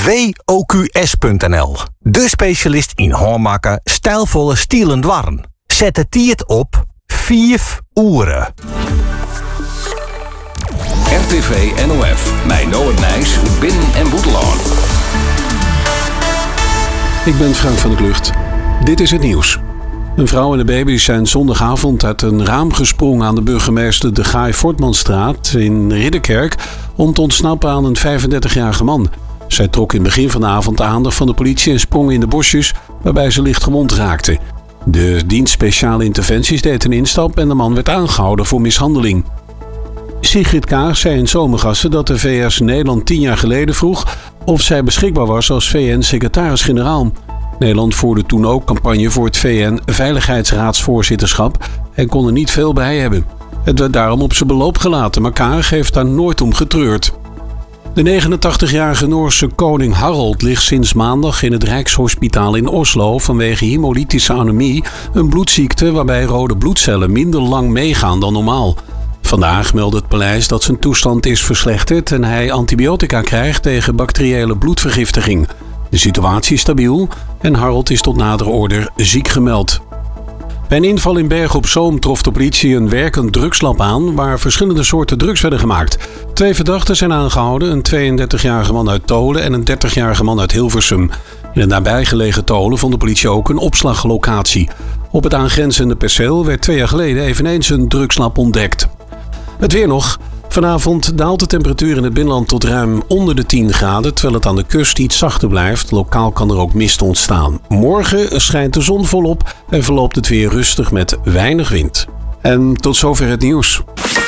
WOQS.nl. De specialist in hoormakken, stijlvolle stielen dwarren. Zet het tiert op 5 uren. RTV NOF, mijn Noord Nijs, Binnen- en Boetelaan. Ik ben Frank van der Klucht. Dit is het nieuws. Een vrouw en een baby zijn zondagavond uit een raam gesprongen aan de burgemeester de Gaai Voortmanstraat in Ridderkerk om te ontsnappen aan een 35-jarige man. Zij trok in het begin van de avond de aandacht van de politie en sprong in de bosjes, waarbij ze licht gewond raakte. De dienst speciale interventies deed een instap en de man werd aangehouden voor mishandeling. Sigrid Kaag zei in Zomergasten dat de VS Nederland 10 jaar geleden vroeg of zij beschikbaar was als VN-secretaris-generaal. Nederland voerde toen ook campagne voor het VN-veiligheidsraadsvoorzitterschap en kon er niet veel bij hebben. Het werd daarom op zijn beloop gelaten, maar Kaag heeft daar nooit om getreurd. De 89-jarige Noorse koning Harald ligt sinds maandag in het Rijkshospitaal in Oslo vanwege hemolytische anemie, een bloedziekte waarbij rode bloedcellen minder lang meegaan dan normaal. Vandaag meldde het paleis dat zijn toestand is verslechterd en hij antibiotica krijgt tegen bacteriële bloedvergiftiging. De situatie is stabiel en Harald is tot nadere order ziek gemeld. Bij een inval in Bergen op Zoom trof de politie een werkend drugslab aan waar verschillende soorten drugs werden gemaakt. 2 verdachten zijn aangehouden, een 32-jarige man uit Tolen en een 30-jarige man uit Hilversum. In het nabijgelegen Tolen vond de politie ook een opslaglocatie. Op het aangrenzende perceel werd 2 jaar geleden eveneens een drugslab ontdekt. Het weer nog. Vanavond daalt de temperatuur in het binnenland tot ruim onder de 10 graden, terwijl het aan de kust iets zachter blijft. Lokaal kan er ook mist ontstaan. Morgen schijnt de zon volop en verloopt het weer rustig met weinig wind. En tot zover het nieuws.